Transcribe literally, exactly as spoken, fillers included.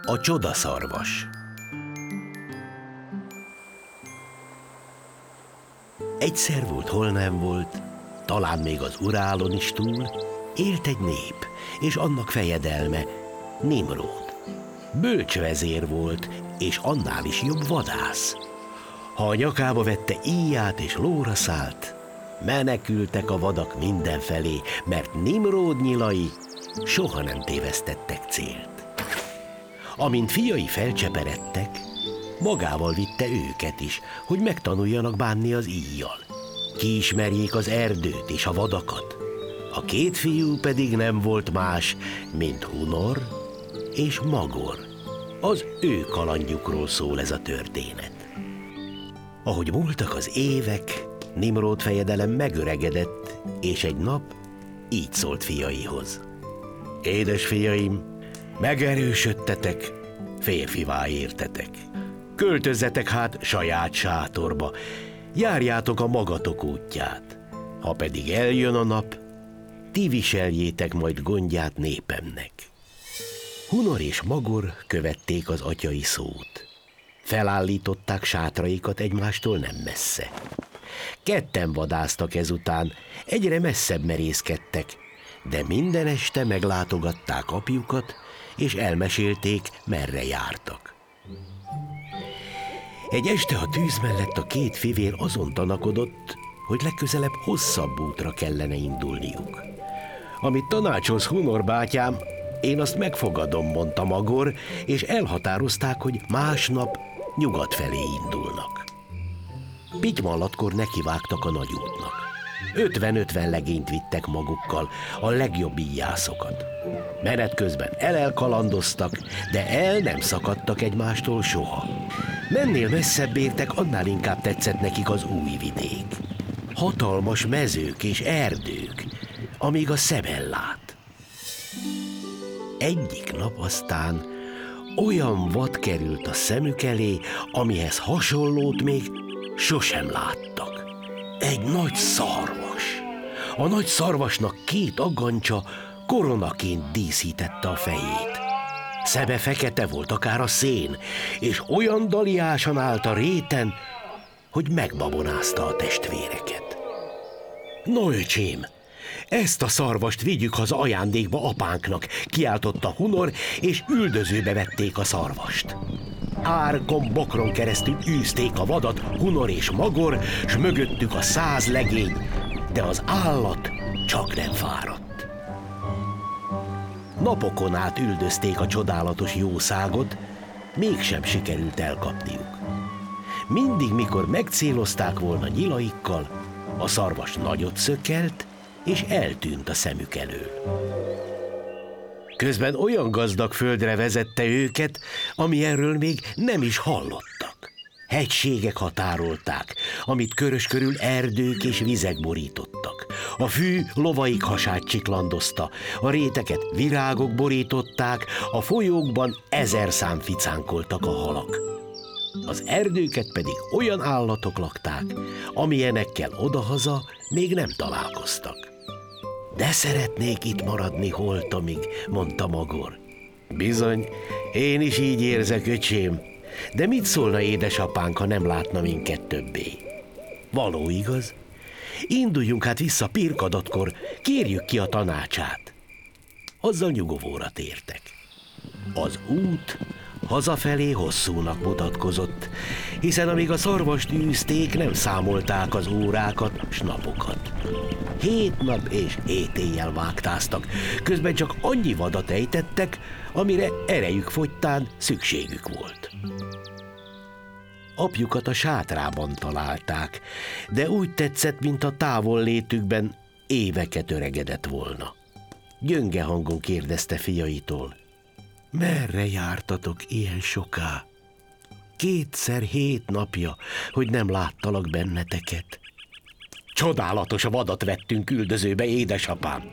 A csodaszarvas. Egyszer volt, hol nem volt, talán még az urálon is túl, élt egy nép, és annak fejedelme Nimród. Bölcs vezér volt, és annál is jobb vadász. Ha a nyakába vette íját és lóra szállt, menekültek a vadak mindenfelé, mert Nimród nyilai soha nem tévesztettek célt. Amint fiai felcseperedtek, magával vitte őket is, hogy megtanuljanak bánni az íjjal. Kiismerjék az erdőt és a vadakat. A két fiú pedig nem volt más, mint Hunor és Magor. Az ő kalandjukról szól ez a történet. Ahogy múltak az évek, Nimród fejedelem megöregedett, és egy nap így szólt fiaihoz. Édes fiaim, megerősödtetek, férfivá értetek. Költözzetek hát saját sátorba, járjátok a magatok útját. Ha pedig eljön a nap, ti viseljétek majd gondját népemnek. Hunor és Magor követték az atyai szót. Felállították sátraikat egymástól nem messze. Ketten vadásztak ezután, egyre messzebb merészkedtek, de minden este meglátogatták apjukat, és elmesélték, merre jártak. Egy este a tűz mellett a két fivér azon tanakodott, hogy legközelebb hosszabb útra kellene indulniuk. Amit tanácsolsz, Hunor bátyám, én azt megfogadom, mondta Magor, és elhatározták, hogy másnap nyugat felé indulnak. Pitymallatkor nekivágtak a nagy útnak. Ötven-ötven legényt vittek magukkal, a legjobb íjászokat. Menet közben elelkalandoztak, de el nem szakadtak egymástól soha. Mennél messzebb értek, annál inkább tetszett nekik az új vidék. Hatalmas mezők és erdők, amíg a szem ellát. Egyik nap aztán olyan vad került a szemük elé, amihez hasonlót még sosem láttak. Egy nagy szarvas. A nagy szarvasnak két agancsa koronaként díszítette a fejét. Szeme fekete volt, akár a szén, és olyan daliásan állt a réten, hogy megbabonázta a testvéreket. No, öcsém, ezt a szarvast vigyük haza ajándékba apánknak, kiáltotta Hunor, és üldözőbe vették a szarvast. Árkon, bokron keresztül űzték a vadat Hunor és Magor, s mögöttük a száz legény, de az állat csak nem fáradt. Napokon át üldözték a csodálatos jószágot, mégsem sikerült elkapniuk. Mindig, mikor megcélozták volna nyilaikkal, a szarvas nagyot szökkelt, és eltűnt a szemük elől. Közben olyan gazdag földre vezette őket, ami erről még nem is hallottak. Hegységek határolták, amit körös körül erdők és vizek borítottak. A fű lovaik hasát csiklandozta, a réteket virágok borították, a folyókban ezer szám ficánkoltak a halak. Az erdőket pedig olyan állatok lakták, amilyenekkel odahaza még nem találkoztak. De szeretnék itt maradni holtomig, mondta Magor. Bizony, én is így érzek, öcsém, de mit szólna édesapánk, ha nem látna minket többé? Való igaz? Induljunk hát vissza Pirkadatkor, kérjük ki a tanácsát. Azzal nyugovóra tértek. Az út hazafelé hosszúnak mutatkozott, hiszen amíg a szarvast űzték, nem számolták az órákat s napokat. Hét nap és hét éjjel vágtáztak, közben csak annyi vadat ejtettek, amire erejük fogytán szükségük volt. Apjukat a sátrában találták, de úgy tetszett, mint a távollétükben éveket öregedett volna. Gyönge hangon kérdezte fiaitól: merre jártatok ilyen soká? Kétszer hét napja, hogy nem láttalak benneteket. Csodálatos vadat vettünk üldözőbe, édesapám.